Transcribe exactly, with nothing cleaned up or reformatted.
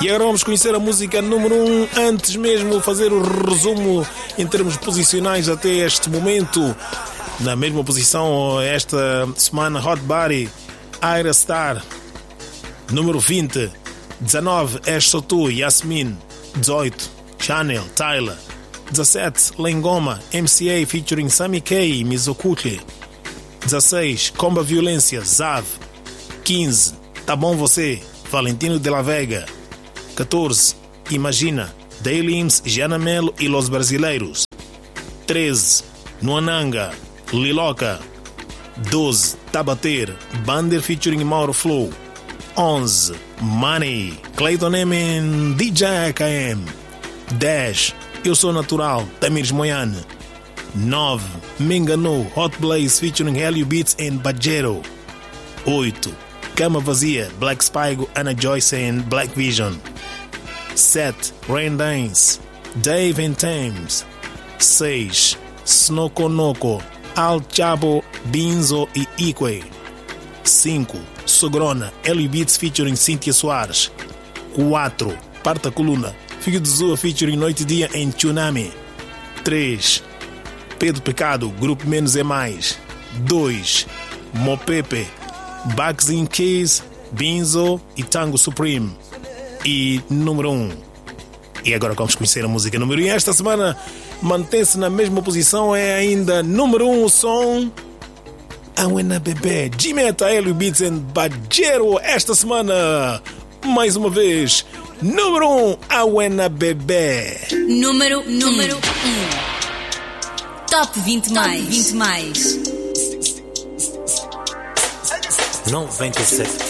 E agora vamos conhecer a música número um. Antes mesmo fazer o resumo em termos posicionais até este momento. Na mesma posição esta semana, Hot Body, Ira Star. Número vinte, dezanove, Ash Sotu, Yasmin. dezoito, Chanel, Tyler. dezessete, Lengoma, M C A featuring Sammy K e Mizokuti. dezesseis, Comba Violência, Zav. quinze, Tá Bom Você, Valentino de la Vega. catorze, Imagina, Daylims, Gianna Mello e Los Brasileiros. treze, Nuananga, Liloca. doze, Tabater, Bander featuring Mauro Flow. onze, Money, Clayton M and D J A K M. dez, Eu Sou Natural, Tamires Moyane. nove, Me Enganou, Hot Blaze featuring Helio Beats and Bajero. oito, Cama Vazia, Black Spygo, Ana Joyce and Black Vision. sete, Rain Dance, Dave and Thames. seis, Snoko Noko, Al Chabo, Binzo e Ikwe. cinco, Sogrona, Helio Beats featuring Cynthia Soares. quatro, Parta Coluna, Figo de Zua featuring Noite e Dia em Tsunami. três, Pedro Pecado, Grupo Menos é Mais. dois, Mopepe, Bugs in Keys, Binzo e Tango Supreme. E número um. E agora vamos conhecer a música número um. E esta semana mantém-se na mesma posição, é ainda número um o som Awena Bebê, Jimeta, Helio Beats and Bajero. Esta semana, mais uma vez, número um, Awena Bebê. Número, número um. Top vinte mais. vinte mais. noventa e sete